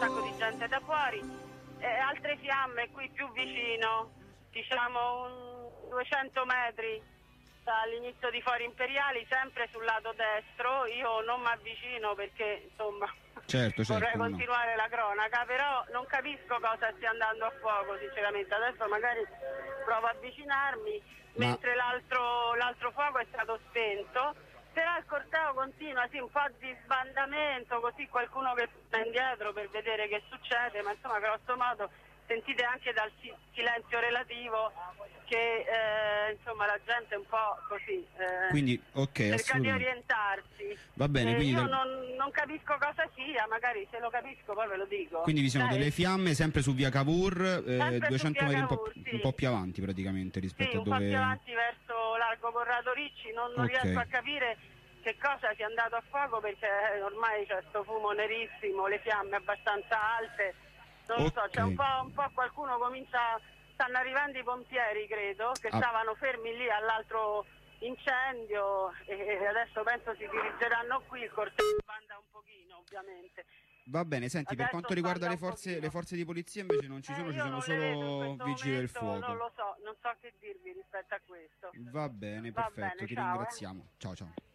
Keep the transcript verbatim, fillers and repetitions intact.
sacco di gente da fuori, e altre fiamme qui più vicino, diciamo un duecento metri dall'inizio di Fori Imperiali, sempre sul lato destro. Io non mi avvicino perché insomma certo, certo, vorrei no. continuare la cronaca, però non capisco cosa stia andando a fuoco sinceramente. Adesso magari provo a avvicinarmi, Ma... mentre l'altro, l'altro fuoco è stato spento, però il corteo continua, sì, un po' di sbandamento, così qualcuno che sta indietro per vedere che succede, ma insomma grosso modo sentite anche dal si- silenzio relativo che eh, insomma la gente è un po' così, eh, quindi ok, cerca di assolutamente orientarsi. va bene, Eh, quindi, io dal... non, non capisco cosa sia, magari se lo capisco poi ve lo dico. quindi vi sono Dai. delle fiamme sempre su via Cavour, eh, Sempre su duecento via metri un po', Cavour, sì. un po' più avanti praticamente rispetto Sì, a un po' dove... più avanti verso Largo Corrado Ricci, non, non Ok. riesco a capire che cosa sia andato a fuoco perché ormai c'è sto fumo nerissimo, le fiamme abbastanza alte, non lo so, Ok. c'è un po', un po' qualcuno comincia, stanno arrivando i pompieri credo, che Ah. stavano fermi lì all'altro incendio e adesso penso si dirigeranno qui, il corteo banda un pochino ovviamente. Va bene, senti, per Adesso quanto riguarda banda le un forze, pochino. le forze di polizia invece non ci Eh, sono, ci io sono non le vedo in solo questo vigili del momento, non fuoco. lo so, non so che dirvi rispetto a questo. Va bene, Va perfetto, bene, ti ciao, eh. ringraziamo. Ciao ciao.